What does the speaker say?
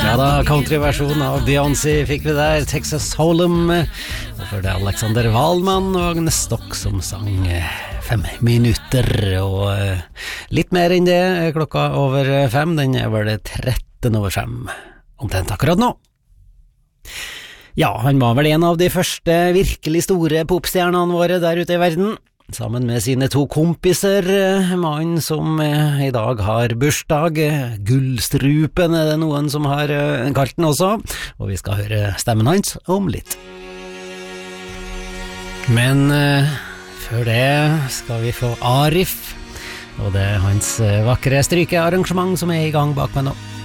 Ja da, countryversjon av Beyoncé fikk vi der, Texas Hold'em. Og før det Alexander Wahlmann og Agnes Stock som sang 5 minutter. Og litt mer enn det, klokka over 5, den var det 13 over 5, omtrent akkurat nå. Ja, han var vel en av de første virkelig store popstjernene våre der ute i verden. Sammen med sine 2 kompiser, mannen som i dag har bursdag, Gullstrupen er det noen som har kalt den også, og vi skal høre stemmen hans om litt. Men før det skal vi få Arif, og det er hans vakre strykearrangement som er i gang bak meg nå.